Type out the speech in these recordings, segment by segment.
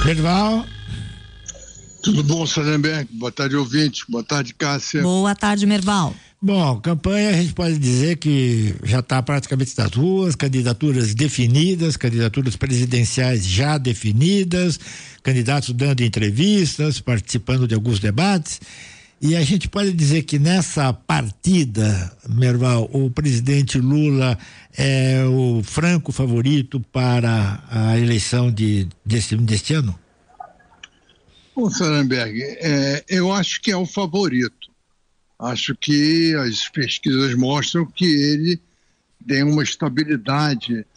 Merval. Tudo bom, Salemberg? Boa tarde, ouvinte. Boa tarde, Cássia. Boa tarde, Merval. Bom, campanha a gente pode dizer que já está praticamente nas ruas, candidaturas definidas, candidaturas presidenciais já definidas, candidatos dando entrevistas, participando de alguns debates. E a gente pode dizer que nessa partida, Merval, o presidente Lula é o franco favorito para a eleição deste ano? Bom, Salemberg, eu acho que é o favorito. Acho que as pesquisas mostram que ele tem uma estabilidade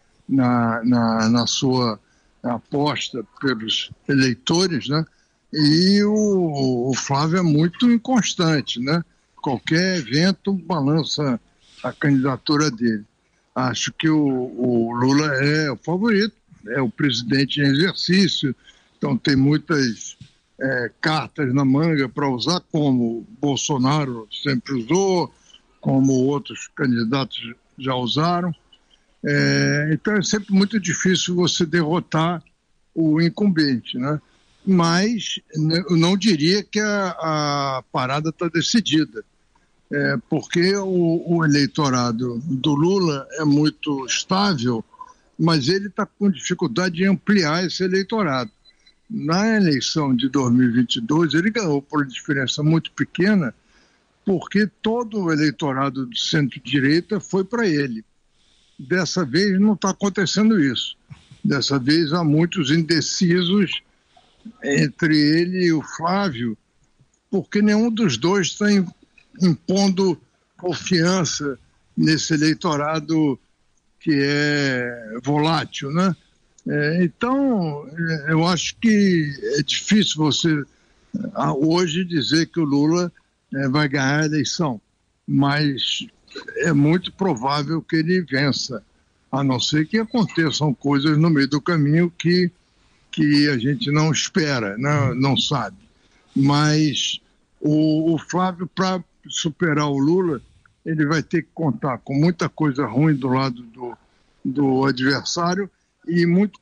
na sua aposta pelos eleitores, né? E o Flávio é muito inconstante, né? Qualquer evento balança a candidatura dele. Acho que o Lula é o favorito, é o presidente em exercício, então tem muitas cartas na manga para usar, como Bolsonaro sempre usou, como outros candidatos já usaram. Então é sempre muito difícil você derrotar o incumbente, né? Mas eu não diria que a parada está decidida, porque o eleitorado do Lula é muito estável, mas ele está com dificuldade de ampliar esse eleitorado. Na eleição de 2022, ele ganhou por diferença muito pequena, porque todo o eleitorado do centro-direita foi para ele. Dessa vez não está acontecendo isso. Dessa vez há muitos indecisos entre ele e o Flávio, porque nenhum dos dois está impondo confiança nesse eleitorado que é volátil, né? Então, eu acho que é difícil você hoje dizer que o Lula vai ganhar a eleição, mas é muito provável que ele vença, a não ser que aconteçam coisas no meio do caminho que a gente não espera, não sabe. Mas o Flávio, para superar o Lula, ele vai ter que contar com muita coisa ruim do lado do adversário e muito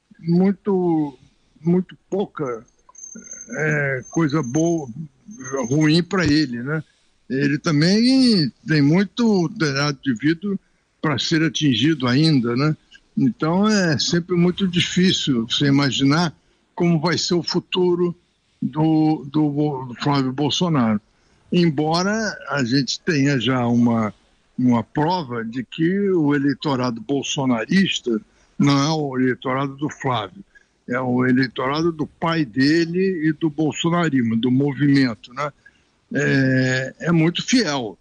pouca coisa boa, ruim para ele, né? Ele também tem muito telhado de vidro para ser atingido ainda, né? Então é sempre muito difícil você imaginar como vai ser o futuro do Flávio Bolsonaro. Embora a gente tenha já uma prova de que o eleitorado bolsonarista não é o eleitorado do Flávio, é o eleitorado do pai dele e do bolsonarismo, do movimento, né? É muito fiel,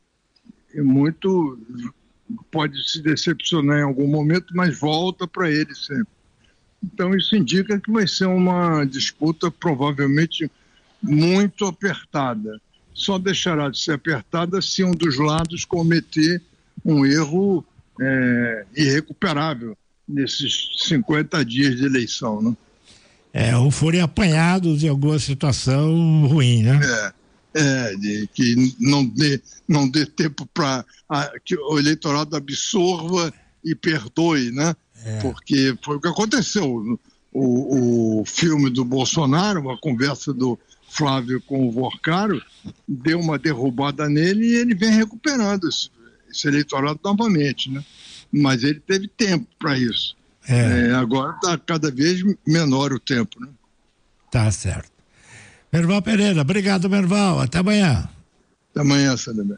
pode se decepcionar em algum momento, mas volta para ele sempre. Então isso indica que vai ser uma disputa provavelmente muito apertada. Só deixará de ser apertada se um dos lados cometer um erro irrecuperável nesses 50 dias de eleição, né? Ou forem apanhados em alguma situação ruim, né? De que não dê tempo para que o eleitorado absorva e perdoe, né? Porque foi o que aconteceu. O filme do Bolsonaro, a conversa do Flávio com o Vorcaro, deu uma derrubada nele e ele vem recuperando esse eleitorado novamente, né? Mas ele teve tempo para isso. Agora está cada vez menor o tempo, né? Tá certo. Merval Pereira, obrigado, Merval. Até amanhã. Até amanhã, Salemberg.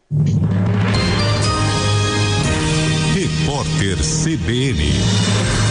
Repórter CBN.